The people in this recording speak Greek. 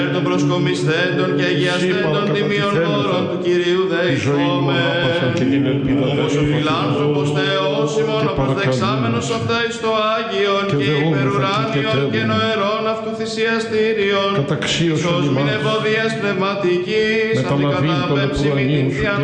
των προσκομισθέντων και αγιαστέντων τιμίων δώρων του Κυρίου δεηθώμε. Όμως ο φιλάνθρωπος Θεός ημών ο προσδεξάμενος αυτά εις το Άγιον και υπερουράνιον και νοερών αυτού θυσιαστήριον, εις ως μην ευωδίας πνευματικής, αντικατάπεμψη μην την